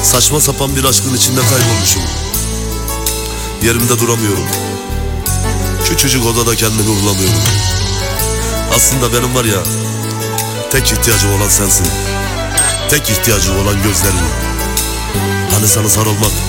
Saçma sapan bir aşkın içinde kaybolmuşum. Yerimde duramıyorum. Küçücük odada kendimi bulamıyorum. Aslında benim var ya, tek ihtiyacım olan sensin. Tek ihtiyacım olan gözlerin. Hani sana sarılmak,